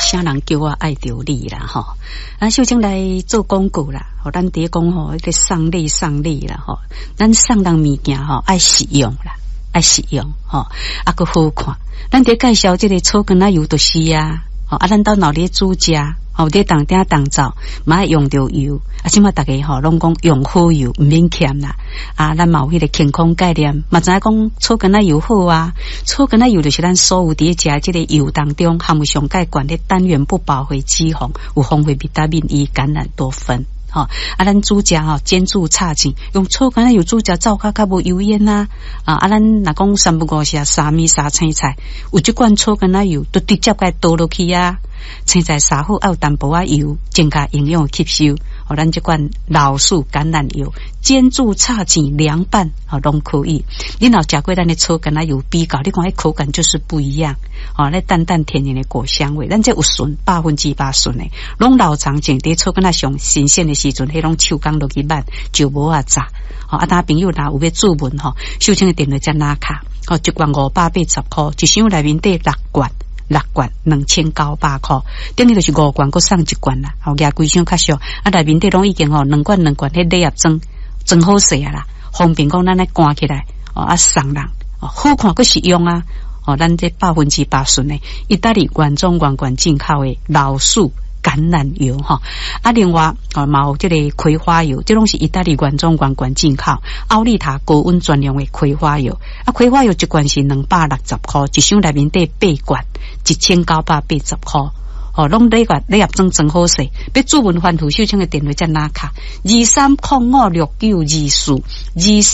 啥人叫我爱着你啦吼，咱小姐来做广告啦，吼，咱第一讲吼，一个送礼啦吼，咱送人物件吼爱实用啦，爱实用吼，啊个好看，咱得介绍这个草根仔油就是啊，吼，啊咱到哪里煮食。哦，伫当顶当灶，嘛用着油，啊，即马大家吼拢讲用好油，毋免欠啦。啊，咱嘛有迄个健康概念，嘛知影讲草根仔油好啊。草根仔油就是咱所有伫食即个油当中含有上盖悬的单元不饱和脂肪，有丰富维他命 E、橄榄多酚。吼，啊，咱煮食吼煎煮炒煎，用草根仔油煮食灶较无油烟呐。啊，咱若讲三不五时三米三青菜，有即罐草根仔油，都直接该倒落去啊。青菜撒好，还有淡薄仔油，增加营养吸收。哦，咱这款老树橄榄油煎煮炒煎凉拌，哦，拢可以。你若食过咱的草根仔油比较，你看迄口感就是不一样。哦，那淡淡甜甜的果香味，咱这有纯100%纯的，拢老长种伫草根仔上新鲜的时阵，迄种手工落去拌就无啊炸。哦，啊，大朋友若有要注文吼，小青的电话才拿卡，哦，一罐580块，一箱内面得6罐2900块，等于就是5罐，佮送1罐啦。后加规箱较俗，啊，内面底拢已经吼2罐，迄礼盒装好势啊啦，方便讲咱来关起来，哦啊送人，哦好看佮实用啊，哦咱这100%纯的意大利原装原罐进口的老树橄榄油哈，啊另外嘛有这个葵花油，这拢是意大利原装原罐进口，奥利塔高温专用的葵花油，啊葵花油一罐是260块，一箱内面得8罐，1980块，哦，拢礼盒装好势，要注文反图小青的电话才拿卡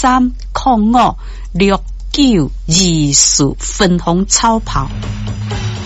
，23056924，23056924，粉红超跑。